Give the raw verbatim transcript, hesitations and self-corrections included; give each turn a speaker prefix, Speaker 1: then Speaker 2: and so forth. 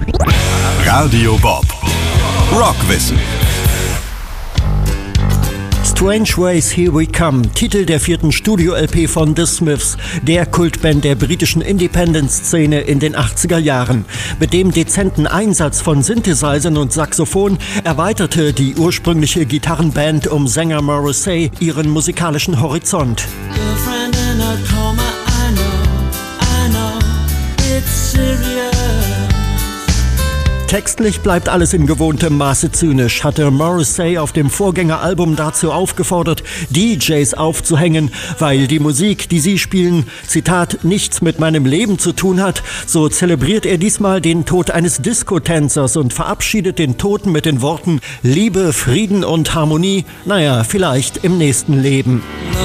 Speaker 1: Radio Bob. Rockwissen.
Speaker 2: Strange Ways, Here We Come, Titel der vierten Studio-L P von The Smiths, der Kultband der britischen Independent-Szene in den achtziger Jahren. Mit dem dezenten Einsatz von Synthesizern und Saxophon erweiterte die ursprüngliche Gitarrenband um Sänger Morrissey ihren musikalischen Horizont. Textlich bleibt alles in gewohntem Maße zynisch, hatte Morrissey auf dem Vorgängeralbum dazu aufgefordert, D Js aufzuhängen, weil die Musik, die sie spielen, Zitat, nichts mit meinem Leben zu tun hat. So zelebriert er diesmal den Tod eines Disco-Tänzers und verabschiedet den Toten mit den Worten Liebe, Frieden und Harmonie, naja, vielleicht im nächsten Leben.